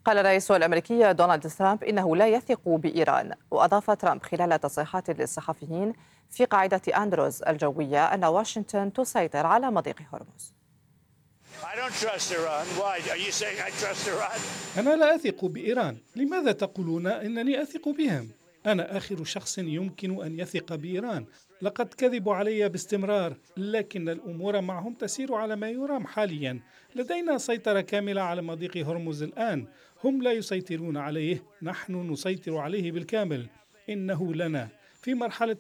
قال الرئيس الأمريكي دونالد ترامب إنه لا يثق بإيران. وأضاف ترامب خلال تصريحات للصحفيين في قاعدة أندروز الجوية أن واشنطن تسيطر على مضيق هرمز. أنا لا أثق بإيران. لماذا تقولون إنني أثق بهم؟ أنا آخر شخص يمكن أن يثق بإيران. لقد كذبوا علي باستمرار، لكن الأمور معهم تسير على ما يرام حاليا. لدينا سيطرة كاملة على مضيق هرمز الآن. هم لا يسيطرون عليه، نحن نسيطر عليه بالكامل. إنه لنا في مرحلة